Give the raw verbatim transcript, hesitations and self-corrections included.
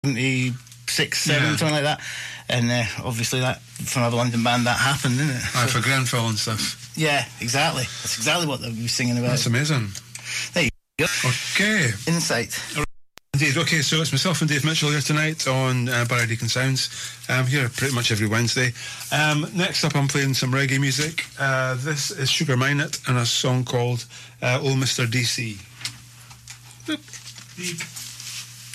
seventy-six, seven, yeah. something like that. And uh, obviously that, from another London band, that happened, didn't it? Aye, so, for Grenfell and stuff. Yeah, exactly. That's exactly what they were singing about. That's amazing. There you go. Okay. Insight. Indeed. Okay, so it's myself and Dave Mitchell here tonight on uh, Barry Deacon Sounds. I'm here pretty much every Wednesday. Um, next up, I'm playing some reggae music. Uh, this is Sugar Minott and a song called uh, Oh Mister D C. Boop. Beep.